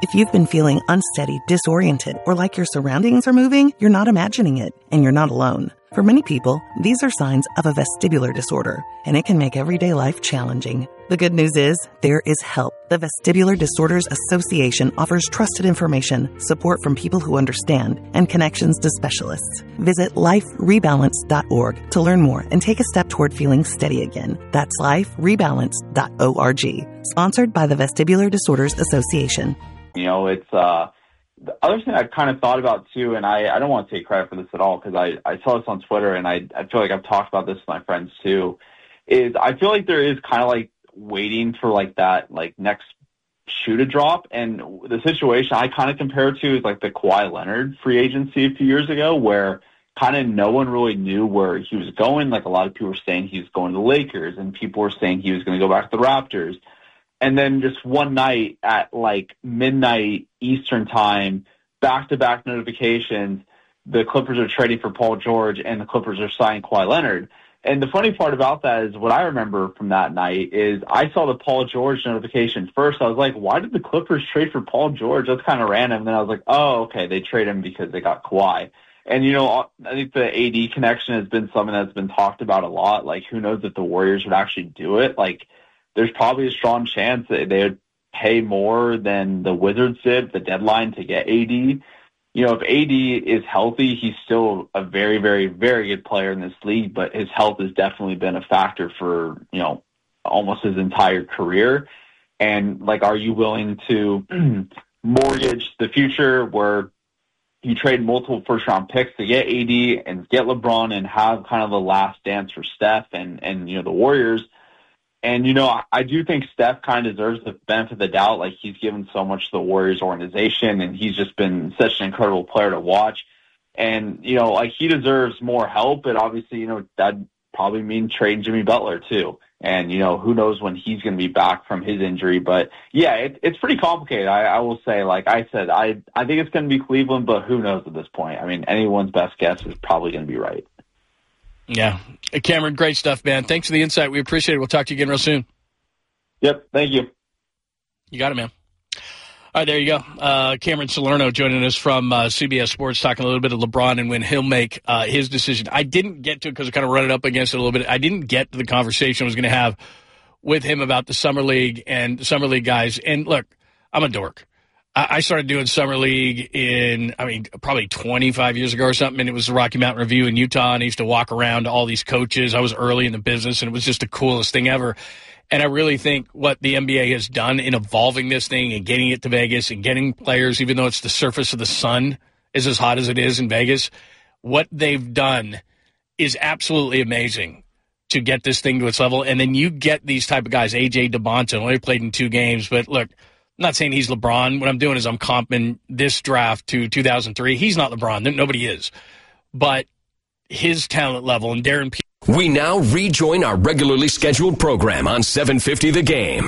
If you've been feeling unsteady, disoriented, or like your surroundings are moving, you're not imagining it, and you're not alone. For many people, these are signs of a vestibular disorder, and it can make everyday life challenging. The good news is, there is help. The Vestibular Disorders Association offers trusted information, support from people who understand, and connections to specialists. Visit liferebalance.org to learn more and take a step toward feeling steady again. That's liferebalance.org. Sponsored by the Vestibular Disorders Association. You know, it's the other thing I kind of thought about too, and I don't want to take credit for this at all because I saw this on Twitter, and I feel like I've talked about this with my friends too, is I feel like there is kind of like waiting for like that like next shoe to drop. And the situation I kind of compare it to is like the Kawhi Leonard free agency a few years ago, where kind of no one really knew where he was going. Like a lot of people were saying he was going to the Lakers, and people were saying he was going to go back to the Raptors. And then just one night at like midnight Eastern time, back-to-back notifications, the Clippers are trading for Paul George and the Clippers are signing Kawhi Leonard. And the funny part about that is what I remember from that night is I saw the Paul George notification first. I was like, why did the Clippers trade for Paul George? That's kind of random. And then I was like, oh, okay, they trade him because they got Kawhi. And, you know, I think the AD connection has been something that's been talked about a lot. Like, who knows if the Warriors would actually do it? Like, there's probably a strong chance that they would pay more than the Wizards did at the deadline to get AD. You know, if AD is healthy, he's still a very, very, very good player in this league, but his health has definitely been a factor for, you know, almost his entire career. And, like, are you willing to mortgage the future where you trade multiple first-round picks to get AD and get LeBron and have kind of the last dance for Steph and you know, the Warriors? And, you know, I do think Steph kind of deserves the benefit of the doubt. Like, he's given so much to the Warriors organization, and he's just been such an incredible player to watch. And, you know, like, he deserves more help, but obviously, you know, that'd probably mean trading Jimmy Butler, too. And, you know, who knows when he's going to be back from his injury. But, yeah, it's pretty complicated. I will say, like I said, I think it's going to be Cleveland, but who knows at this point? I mean, anyone's best guess is probably going to be right. Yeah. Cameron, great stuff, man. Thanks for the insight. We appreciate it. We'll talk to you again real soon. Yep. Thank you. You got it, man. All right, there you go. Cameron Salerno joining us from CBS Sports, talking a little bit of LeBron and when he'll make his decision. I didn't get to it because I kind of run it up against it a little bit. I didn't get to the conversation I was going to have with him about the Summer League and the Summer League guys. And look, I'm a dork. I started doing Summer League probably 25 years ago or something, and it was the Rocky Mountain Review in Utah, and I used to walk around to all these coaches. I was early in the business, and it was just the coolest thing ever. And I really think what the NBA has done in evolving this thing and getting it to Vegas and getting players, even though it's the surface of the sun is as hot as it is in Vegas, what they've done is absolutely amazing to get this thing to its level. And then you get these type of guys, A.J. DeBonta, only played in 2 games, but look, I'm not saying he's LeBron. What I'm doing is I'm comping this draft to 2003. He's not LeBron. Nobody is. But his talent level and Darren P. We now rejoin our regularly scheduled program on 750 The Game.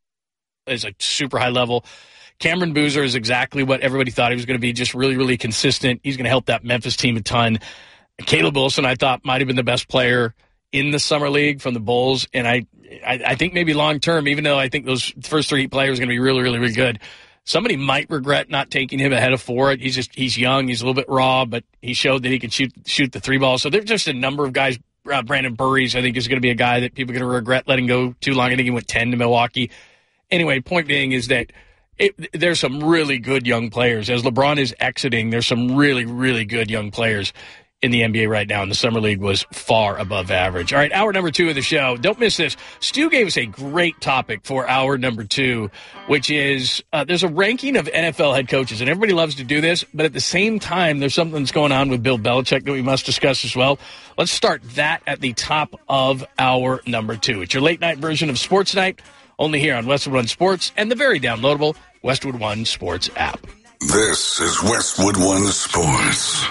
Is a super high level. Cameron Boozer is exactly what everybody thought he was going to be, just really, really consistent. He's going to help that Memphis team a ton. Caleb Wilson, I thought, might have been the best player in the Summer League from the Bulls, and I think maybe long-term, even though I think those first 3 players are going to be really, really, really good, somebody might regret not taking him ahead of Ford. He's young, he's a little bit raw, but he showed that he could shoot the 3 ball. So there's just a number of guys. Brandon Burries, I think, is going to be a guy that people are going to regret letting go too long. I think he went 10 to Milwaukee. Anyway, point being is that there's some really good young players. As LeBron is exiting, there's some really, really good young players in the NBA right now, and the Summer League was far above average. All right, hour number 2 of the show. Don't miss this. Stu gave us a great topic for hour number 2, which is there's a ranking of NFL head coaches, and everybody loves to do this, but at the same time, there's something that's going on with Bill Belichick that we must discuss as well. Let's start that at the top of hour number 2. It's your late-night version of Sports Night, only here on Westwood One Sports and the very downloadable Westwood One Sports app. This is Westwood One Sports.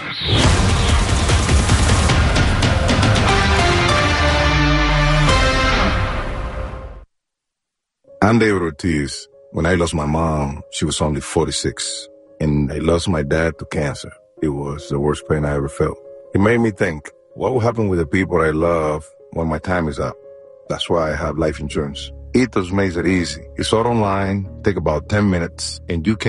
I'm David Ortiz. When I lost my mom, she was only 46, and I lost my dad to cancer. It was the worst pain I ever felt. It made me think, what will happen with the people I love when my time is up? That's why I have life insurance. Ethos makes it easy. It's all online, take about 10 minutes, and you can